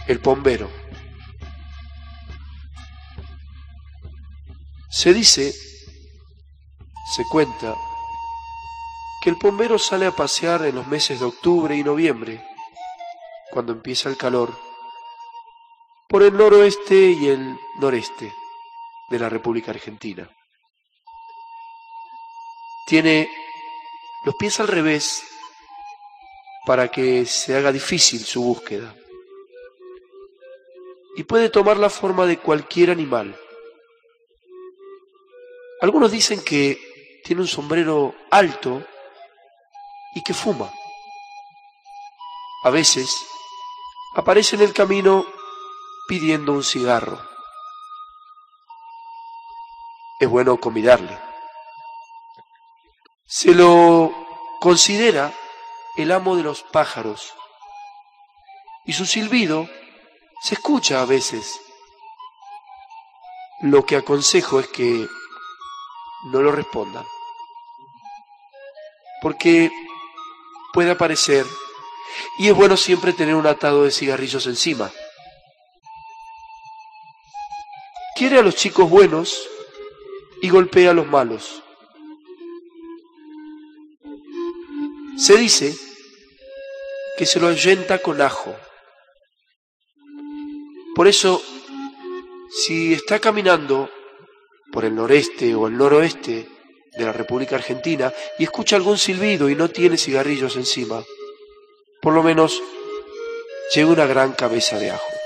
el bombero. Se dice, se cuenta, que el bombero sale a pasear en los meses de octubre y noviembre, cuando empieza el calor, por el noroeste y el noreste de la República Argentina. Tiene los pies al revés para que se haga difícil su búsqueda. Y puede tomar la forma de cualquier animal. Algunos dicen que tiene un sombrero alto y que fuma. A veces aparece en el camino pidiendo un cigarro. Es bueno convidarle. Se lo considera el amo de los pájaros y su silbido se escucha a veces. Lo que aconsejo es que no lo respondan, porque puede aparecer y es bueno siempre tener un atado de cigarrillos encima. Quiere a los chicos buenos y golpea a los malos. Se dice que se lo ahuyenta con ajo. Por eso, si está caminando por el noreste o el noroeste de la República Argentina y escucha algún silbido y no tiene cigarrillos encima, por lo menos lleve una gran cabeza de ajo.